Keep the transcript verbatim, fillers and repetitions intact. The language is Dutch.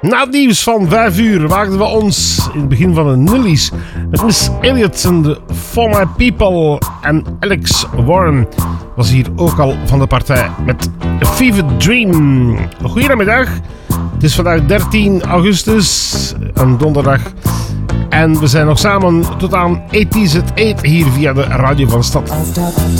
Na het nieuws van vijf uur waagden we ons in het begin van de nullies met Miss Elliott en de For My People. En Alex Warren was hier ook al van de partij met A Fever Dream. Goedemiddag. Het is vandaag dertien augustus, een donderdag. En we zijn nog samen tot aan tachtig at acht hier via de Radio van Stad.